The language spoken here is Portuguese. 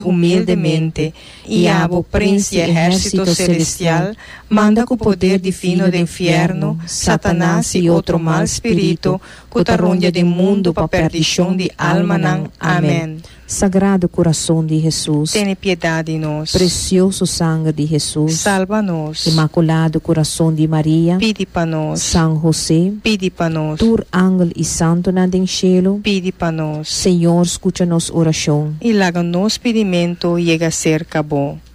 humildemente, e abo príncipe ejército celestial, manda com o poder divino do inferno, Satanás e outro mal espírito, que tarronha do mundo para perdição de alma. Amém. Sagrado coração de Jesus, Tenha piedade de nós. precioso sangue de Jesus, Salva-nos. Imaculado coração de Maria, Pide para nós. São José, Pide para nós. tur ángel e santo na den cielo, Pide para nós. Senhor, escuta nos oração. E laga nosso pedimento chega a ser acabou.